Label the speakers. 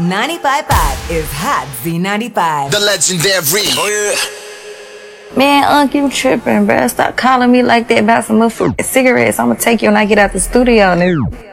Speaker 1: 95.5 is Hot Z95.
Speaker 2: The legendary. Oh yeah.
Speaker 3: Man, you tripping, bruh. Stop calling me like that about some motherfucking cigarettes. I'ma take you when I get out the studio, nigga.